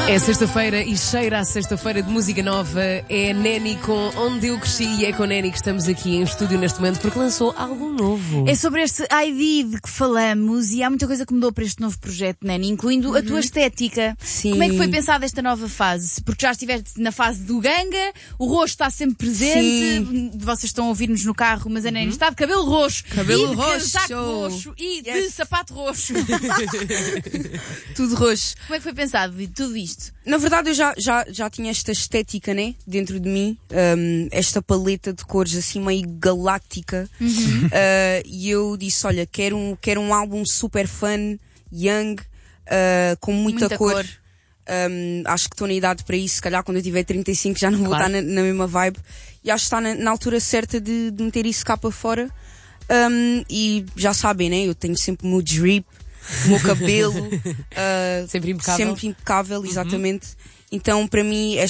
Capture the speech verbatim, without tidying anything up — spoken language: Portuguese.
É sexta-feira e cheira a sexta-feira de música nova. É Neni com Onde Eu Cresci e é com Neni que estamos aqui em estúdio neste momento porque lançou algo novo. É sobre este I D de que falamos e há muita coisa que mudou para este novo projeto, Neni, incluindo uhum. a tua estética. Sim. Como é que foi pensada esta nova fase? Porque já estiveste na fase do ganga, o roxo está sempre presente, Sim. vocês estão a ouvir-nos no carro, mas a Neni uhum. está de cabelo roxo, cabelo e de roxo, casaco roxo e yes. de sapato roxo. Tudo roxo. Como é que foi pensado tudo isto? Na verdade eu já, já, já tinha esta estética, né, dentro de mim, um, esta paleta de cores assim meio galáctica, uhum. uh, e eu disse, olha, quero um, quero um álbum super fun, young, uh, com muita, muita cor. cor. Um, acho que estou na idade para isso, se calhar quando eu tiver trinta e cinco já não vou claro. estar na, na mesma vibe, e acho que está na, na altura certa de, de meter isso cá para fora. Um, e já sabem, né, eu tenho sempre o meu drip, o meu cabelo uh, sempre impecável, sempre impecável, exatamente. Uhum. Então para mim